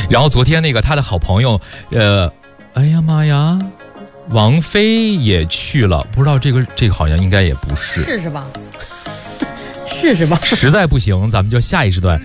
然后昨天那个他的好朋友，哎呀妈呀，王菲也去了，不知道这个好像应该也不是， 试试吧，试试吧。 实在不行，咱们就下一时段